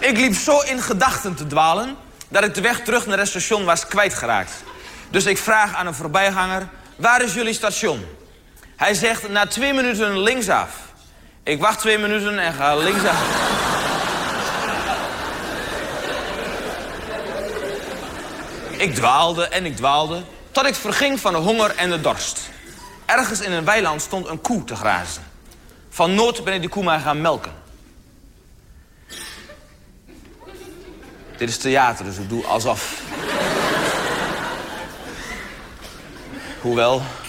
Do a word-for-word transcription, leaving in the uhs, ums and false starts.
Ik liep zo in gedachten te dwalen dat ik de weg terug naar het station was kwijtgeraakt. Dus ik vraag aan een voorbijganger, waar is jullie station? Hij zegt, na twee minuten linksaf. Ik wacht twee minuten en ga linksaf. Ik dwaalde en ik dwaalde, tot ik verging van de honger en de dorst. Ergens in een weiland stond een koe te grazen. Van nood ben ik die koe maar gaan melken. Dit is theater, dus ik doe alsof. Hoewel...